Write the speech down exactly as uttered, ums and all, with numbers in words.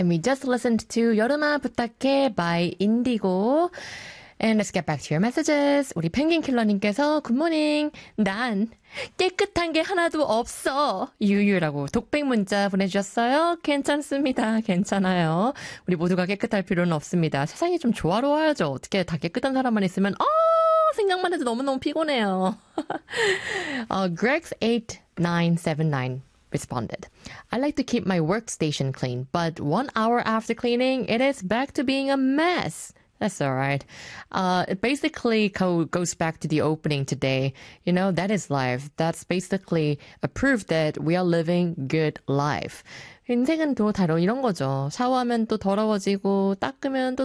And we just listened to 여름아 부탁해 by Indigo. And let's get back to your messages. 우리 펭귄 킬러님께서 굿모닝. 난 깨끗한 게 하나도 없어. 유유라고 독백 문자 보내주셨어요. 괜찮습니다. 괜찮아요. 우리 모두가 깨끗할 필요는 없습니다. 세상이 좀 조화로워야죠. 어떻게 다 깨끗한 사람만 있으면 아 생각만 해도 너무너무 피곤해요. uh, Greg's eight nine seven nine responded. I like to keep my workstation clean, but one hour after cleaning, it is back to being a mess. That's all right. Uh, it basically co- goes back to the opening today. You know, that is life. That's basically a proof that we are living good life. 인생은 또 다른 이런 거죠. 샤워하면 또 더러워지고 닦으면 또